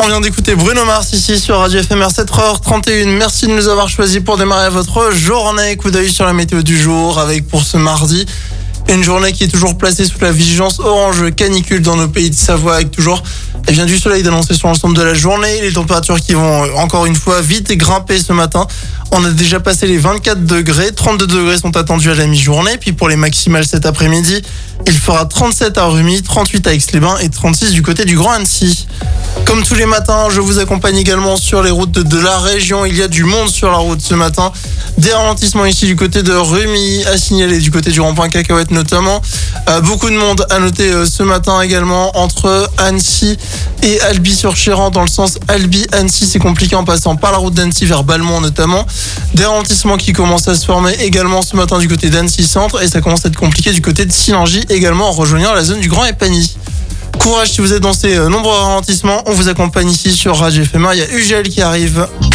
On vient d'écouter Bruno Mars ici sur Radio FMR 7h31. Merci de nous avoir choisis pour démarrer votre journée. Coup d'œil sur la météo du jour avec pour ce mardi une journée qui est toujours placée sous la vigilance orange canicule dans nos pays de Savoie avec toujours du soleil d'annoncer sur l'ensemble de la journée. Les températures qui vont encore une fois vite grimper ce matin. On a déjà passé les 24 degrés. 32 degrés sont attendus à la mi-journée. Puis pour les maximales cet après-midi, il fera 37 à Rumi, 38 à Aix-les-Bains et 36 du côté du Grand Annecy. Comme tous les matins, je vous accompagne également sur les routes de la région. Il y a du monde sur la route ce matin. Des ralentissements ici du côté de Rumi, à signaler du côté du rond-point Cacahuète notamment. Beaucoup de monde à noter ce matin également entre Annecy et Albi-sur-Chéran dans le sens Albi-Annecy. C'est compliqué en passant par la route d'Annecy vers Balmont notamment. Des ralentissements qui commencent à se former également ce matin du côté d'Annecy Centre et ça commence à être compliqué du côté de Sillingy également en rejoignant la zone du Grand Épagny. Courage si vous êtes dans ces nombreux ralentissements. On vous accompagne ici sur Radio FMR. Il y a UGL qui arrive.